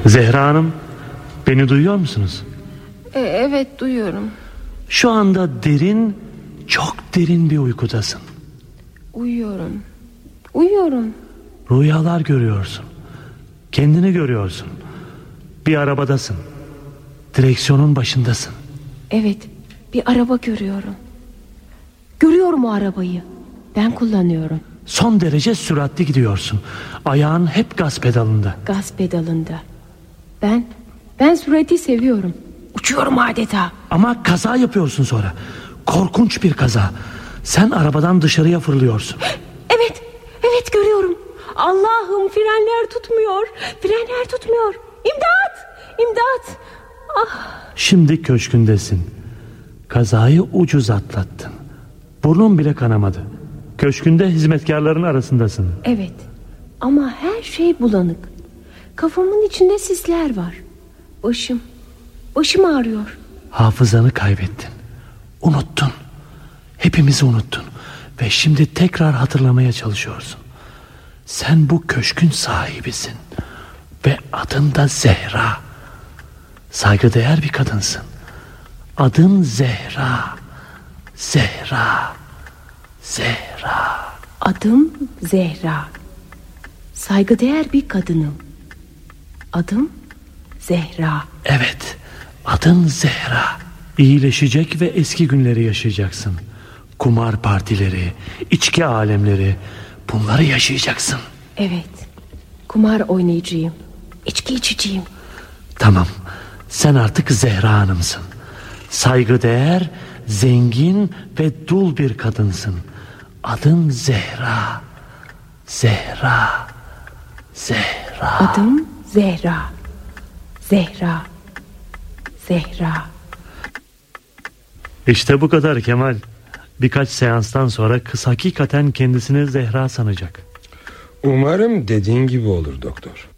Zehra Hanım, beni duyuyor musunuz? Evet, duyuyorum. Şu anda derin, çok derin bir uykudasın. Uyuyorum. Rüyalar görüyorsun. Kendini görüyorsun. Bir arabadasın. Direksiyonun başındasın. Evet, bir araba görüyorum. Görüyorum o arabayı. Ben kullanıyorum. Son derece süratli gidiyorsun. Ayağın hep gaz pedalında. Gaz pedalında. Ben sürati seviyorum. Uçuyorum adeta. Ama kaza yapıyorsun sonra. Korkunç bir kaza. Sen arabadan dışarıya fırlıyorsun. Evet görüyorum. Allah'ım, frenler tutmuyor. İmdat. Ah. Şimdi köşkündesin. Kazayı ucuz atlattın. Burnun bile kanamadı. Köşkünde hizmetkarların arasındasın. Evet, ama her şey bulanık. Kafamın içinde sisler var. Başım ağrıyor. Hafızanı kaybettin. Unuttun. Hepimizi unuttun. Ve şimdi tekrar hatırlamaya çalışıyorsun. Sen bu köşkün sahibisin. Ve adın da Zehra. Saygıdeğer bir kadınsın. Adın Zehra. Adım Zehra. Saygıdeğer bir kadınım. Adım Zehra. Evet, adın Zehra. İyileşecek ve eski günleri yaşayacaksın. Kumar partileri, içki alemleri, bunları yaşayacaksın. Evet, kumar oynayacağım. İçki içeceğim. Tamam, sen artık Zehra Hanım'sın. Saygıdeğer, zengin ve dul bir kadınsın. Adın Zehra. Adım Zehra. İşte bu kadar Kemal. Birkaç seanstan sonra kız hakikaten kendisini Zehra sanacak. Umarım dediğin gibi olur doktor.